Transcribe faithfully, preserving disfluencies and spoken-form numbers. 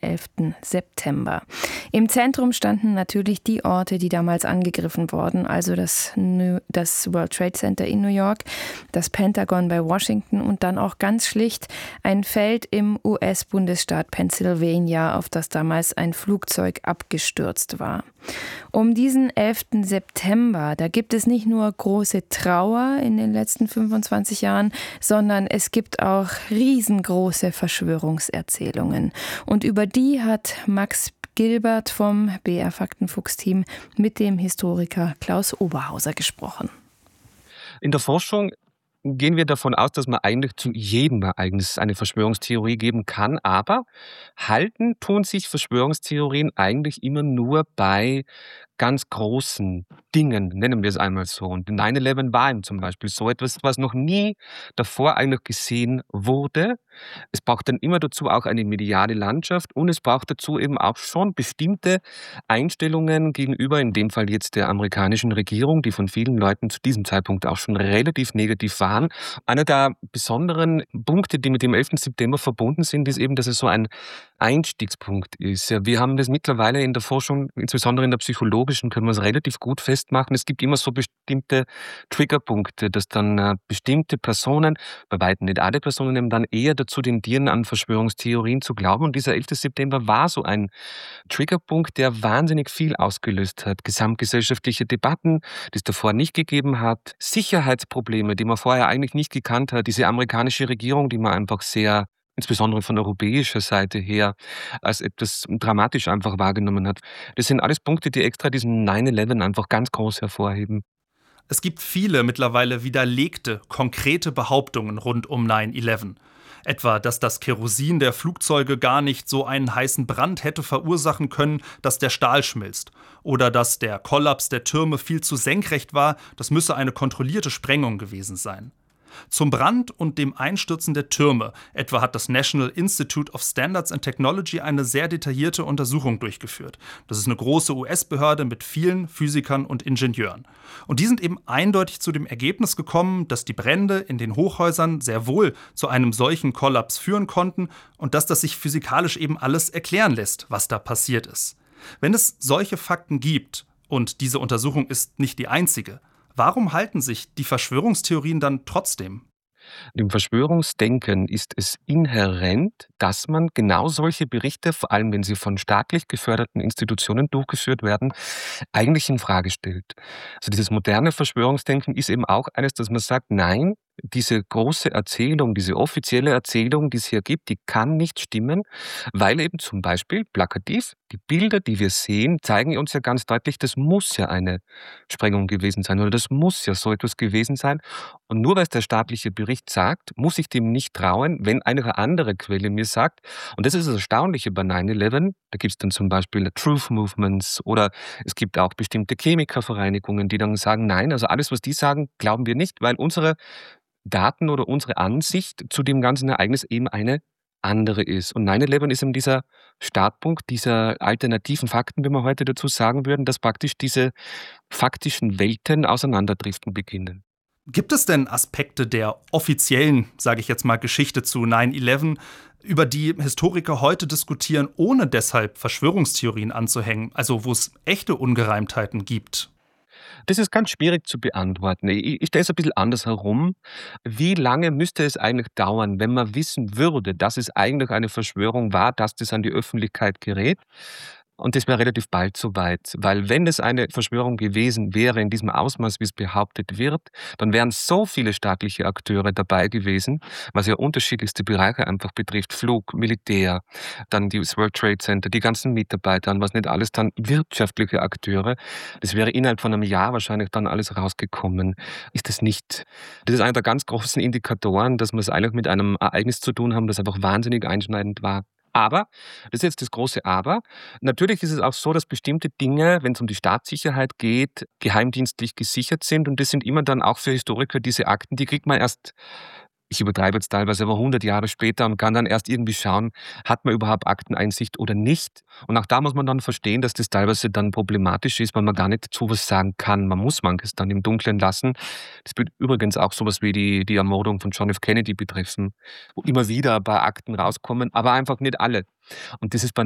elften September. Im Zentrum standen natürlich die Orte, die damals angegriffen wurden, also das, New, das World Trade Center in New York, das Pentagon bei Washington und dann auch ganz schlicht ein Feld im U S-Bundesstaat Pennsylvania, auf das damals ein Flugzeug abgestürzt war. Um diesen elften September, da gibt es nicht nur große Trauer in den letzten fünfundzwanzig Jahren, sondern es gibt auch riesengroße Verschwörungserzählungen. Und über die hat Max Gilbert vom B R Faktenfuchs-Team mit dem Historiker Klaus Oberhauser gesprochen. In der Forschung gehen wir davon aus, dass man eigentlich zu jedem Ereignis eine Verschwörungstheorie geben kann, aber halten tun sich Verschwörungstheorien eigentlich immer nur bei ganz großen Dingen, nennen wir es einmal so. Und neun elf war eben zum Beispiel so etwas, was noch nie davor eigentlich gesehen wurde. Es braucht dann immer dazu auch eine mediale Landschaft und es braucht dazu eben auch schon bestimmte Einstellungen gegenüber, in dem Fall jetzt der amerikanischen Regierung, die von vielen Leuten zu diesem Zeitpunkt auch schon relativ negativ waren. Einer der besonderen Punkte, die mit dem elften September verbunden sind, ist eben, dass es so ein Einstiegspunkt ist. Ja, wir haben das mittlerweile in der Forschung, insbesondere in der psychologischen, können wir es relativ gut festmachen. Es gibt immer so bestimmte Triggerpunkte, dass dann äh, bestimmte Personen, bei weitem nicht alle Personen, eben dann eher dazu tendieren, an Verschwörungstheorien zu glauben. Und dieser elfte September war so ein Triggerpunkt, der wahnsinnig viel ausgelöst hat. Gesamtgesellschaftliche Debatten, die es davor nicht gegeben hat. Sicherheitsprobleme, die man vorher eigentlich nicht gekannt hat. Diese amerikanische Regierung, die man einfach sehr, insbesondere von europäischer Seite her, als etwas dramatisch einfach wahrgenommen hat. Das sind alles Punkte, die extra diesen neun elf einfach ganz groß hervorheben. Es gibt viele mittlerweile widerlegte, konkrete Behauptungen rund um neun elf. Etwa, dass das Kerosin der Flugzeuge gar nicht so einen heißen Brand hätte verursachen können, dass der Stahl schmilzt. Oder dass der Kollaps der Türme viel zu senkrecht war, das müsse eine kontrollierte Sprengung gewesen sein. Zum Brand und dem Einstürzen der Türme etwa hat das National Institute of Standards and Technology eine sehr detaillierte Untersuchung durchgeführt. Das ist eine große U S-Behörde mit vielen Physikern und Ingenieuren. Und die sind eben eindeutig zu dem Ergebnis gekommen, dass die Brände in den Hochhäusern sehr wohl zu einem solchen Kollaps führen konnten und dass das sich physikalisch eben alles erklären lässt, was da passiert ist. Wenn es solche Fakten gibt, und diese Untersuchung ist nicht die einzige, warum halten sich die Verschwörungstheorien dann trotzdem? Dem Verschwörungsdenken ist es inhärent, dass man genau solche Berichte, vor allem wenn sie von staatlich geförderten Institutionen durchgeführt werden, eigentlich in Frage stellt. Also dieses moderne Verschwörungsdenken ist eben auch eines, dass man sagt, nein, diese große Erzählung, diese offizielle Erzählung, die es hier gibt, die kann nicht stimmen, weil eben zum Beispiel plakativ die Bilder, die wir sehen, zeigen uns ja ganz deutlich, das muss ja eine Sprengung gewesen sein oder das muss ja so etwas gewesen sein. Und nur weil es der staatliche Bericht sagt, muss ich dem nicht trauen, wenn eine andere Quelle mir sagt. Und das ist das Erstaunliche bei neun elf. Da gibt es dann zum Beispiel Truth Movements oder es gibt auch bestimmte Chemikervereinigungen, die dann sagen, nein, also alles, was die sagen, glauben wir nicht, weil unsere Daten oder unsere Ansicht zu dem ganzen Ereignis eben eine andere ist. Und neun elf ist eben dieser Startpunkt dieser alternativen Fakten, wie wir heute dazu sagen würden, dass praktisch diese faktischen Welten auseinanderdriften beginnen. Gibt es denn Aspekte der offiziellen, sage ich jetzt mal, Geschichte zu neun elf, über die Historiker heute diskutieren, ohne deshalb Verschwörungstheorien anzuhängen, also wo es echte Ungereimtheiten gibt? Das ist ganz schwierig zu beantworten. Ich, ich stelle es ein bisschen anders herum. Wie lange müsste es eigentlich dauern, wenn man wissen würde, dass es eigentlich eine Verschwörung war, dass das an die Öffentlichkeit gerät? Und das wäre relativ bald soweit, weil wenn es eine Verschwörung gewesen wäre in diesem Ausmaß, wie es behauptet wird, dann wären so viele staatliche Akteure dabei gewesen, was ja unterschiedlichste Bereiche einfach betrifft, Flug, Militär, dann das World Trade Center, die ganzen Mitarbeiter und was nicht alles, dann wirtschaftliche Akteure. Das wäre innerhalb von einem Jahr wahrscheinlich dann alles rausgekommen. Ist das nicht? Das ist einer der ganz großen Indikatoren, dass wir es eigentlich mit einem Ereignis zu tun haben, das einfach wahnsinnig einschneidend war. Aber, das ist jetzt das große Aber, natürlich ist es auch so, dass bestimmte Dinge, wenn es um die Staatssicherheit geht, geheimdienstlich gesichert sind und das sind immer dann auch für Historiker diese Akten, die kriegt man erst, ich übertreibe jetzt teilweise, aber hundert Jahre später und kann dann erst irgendwie schauen, hat man überhaupt Akteneinsicht oder nicht. Und auch da muss man dann verstehen, dass das teilweise dann problematisch ist, weil man gar nicht so was sagen kann. Man muss manches dann im Dunkeln lassen. Das wird übrigens auch sowas wie die, die Ermordung von John F. Kennedy betreffen, wo immer wieder ein paar Akten rauskommen, aber einfach nicht alle. Und das ist bei